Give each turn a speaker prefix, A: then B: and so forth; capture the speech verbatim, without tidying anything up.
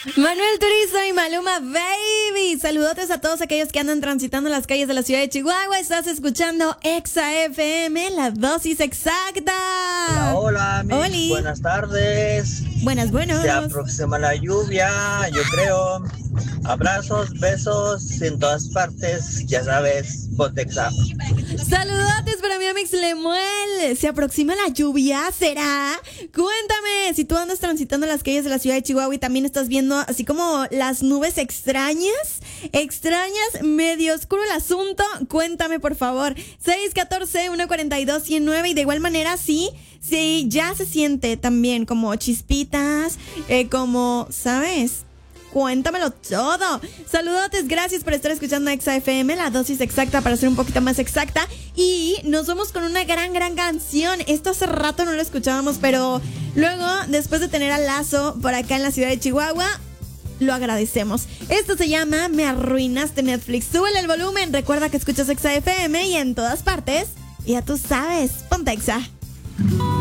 A: Manuel Turizo y Maluma Baby. Saludotes a todos aquellos que andan transitando las calles de la ciudad de Chihuahua. Estás escuchando Exa F M, la dosis exacta.
B: Hola, hola, mis
A: Oli.
B: buenas tardes.
A: Buenas, buenos.
B: Se aproxima la lluvia, yo creo. Abrazos, besos en todas partes. Ya sabes, ponte Exa.
A: Saludotes para mi amix Lemuel. Se aproxima la lluvia, ¿será? Cuéntame, si tú andas transitando las calles de la ciudad de Chihuahua y también estás viendo así como las nubes extrañas, extrañas, medio oscuro el asunto, cuéntame por favor. seis uno cuatro, uno cuatro dos, uno cero nueve y de igual manera sí, sí, ya se siente también como chispitas, eh, como, ¿sabes? Cuéntamelo todo. Saludotes, gracias por estar escuchando Exa F M, la dosis exacta para ser un poquito más exacta. Y nos vamos con una gran, gran canción. Esto hace rato no lo escuchábamos, pero luego, después de tener a Lazo por acá en la ciudad de Chihuahua, lo agradecemos. Esto se llama Me Arruinaste Netflix. Súbele el volumen, recuerda que escuchas Exa F M y en todas partes. Ya tú sabes, ponte Exa.